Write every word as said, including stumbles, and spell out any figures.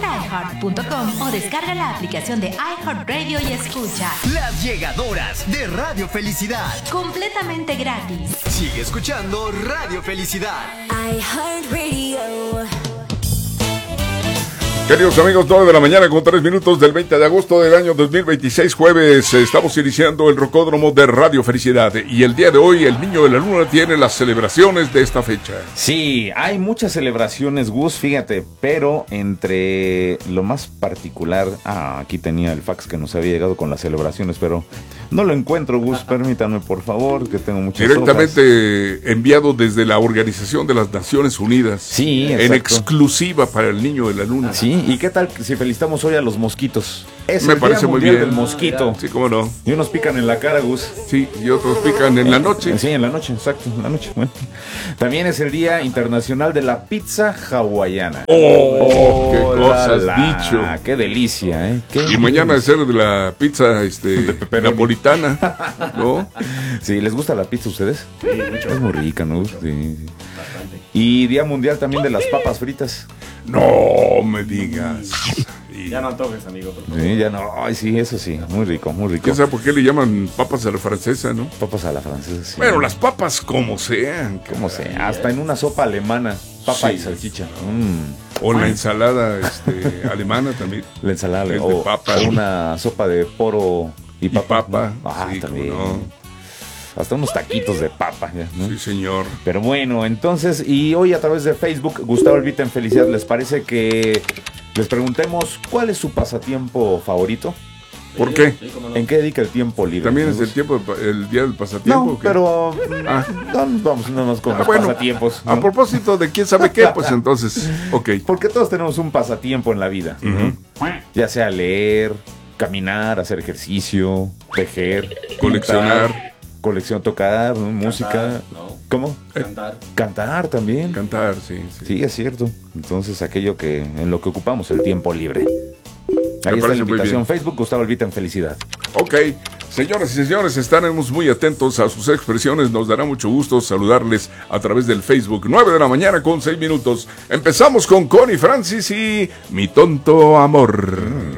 Entra a iheart punto com o descarga la aplicación de iHeartRadio y escucha Las Llegadoras de Radio Felicidad. completamente gratis. Sigue escuchando Radio Felicidad. iHeartRadio. Queridos amigos, nueve de la mañana con tres minutos del veinte de agosto del año dos mil veintiséis, jueves. Estamos iniciando el Rocódromo de Radio Felicidad. Y el día de hoy, el Niño de la Luna tiene las celebraciones de esta fecha. Sí, hay muchas celebraciones, Gus, fíjate, pero entre lo más particular... Ah, aquí tenía el fax que nos había llegado con las celebraciones, pero no lo encuentro, Gus, permítanme, por favor, que tengo muchas Directamente hojas. enviado desde la Organización de las Naciones Unidas. Sí, en exacto. exclusiva para el Niño de la Luna. Sí, ¿y qué tal si felicitamos hoy a los mosquitos? Es Me el parece Día muy Mundial bien. del mosquito. Sí, cómo no. Y unos pican en la cara, Gus. Sí, y otros pican en la noche. Sí, en la noche, exacto, en la noche. Bueno. También es el Día Internacional de la Pizza Hawaiana. ¡Oh! ¡Qué Oh, cosas la, la. dicho! ¡Qué delicia, eh! Qué Y mañana es el de la pizza este, napolitana, ¿no? Sí, ¿les gusta la pizza a ustedes? Sí, mucho. Es muy rica, ¿no? Sí, sí. Y Día Mundial también de las papas fritas. No me digas. Y... Ya no antojes, amigo, por favor. Sí, ya no. Ay, sí, eso sí. Muy rico, muy rico. ¿Quién sabe por qué le llaman papas a la francesa, no? Papas a la francesa, sí. Bueno, las papas como sean. Como sea, hasta en una sopa alemana. Papa Sí. y salchicha. Mm. O la ensalada este, alemana también. La ensalada. Es de O, papa. o una sopa de poro y Y papa. papa. ¿no? Ah, Sí, también. cómo no. Hasta unos taquitos de papa, ya, ¿no? Sí, señor. Pero bueno, entonces, y hoy a través de Facebook, Gustavo Elvita en Felicidad, ¿les parece que les preguntemos cuál es su pasatiempo favorito? ¿Por qué? Sí, cómo no. ¿En qué dedica el tiempo libre? ¿También es el amigos? tiempo, el día del pasatiempo? No, ¿o qué? pero Ah. no nos vamos nada más con Ah, los bueno, pasatiempos, ¿no? A propósito de quién sabe qué, pues entonces, ok. Porque todos tenemos un pasatiempo en la vida, Ujú. ya sea leer, caminar, hacer ejercicio, tejer, Coleccionar. pintar, colección, tocar, ¿no? música, ¿no? ¿cómo? Cantar. Cantar también. Cantar, sí, sí. Sí, es cierto. Entonces, aquello que en lo que ocupamos el tiempo libre. Ahí está la parece muy invitación. bien. Facebook, Gustavo Elvita en Felicidad. Ok, señoras y señores, estaremos muy atentos a sus expresiones. Nos dará mucho gusto saludarles a través del Facebook. nueve de la mañana con seis minutos. Empezamos con Connie Francis y Mi Tonto Amor.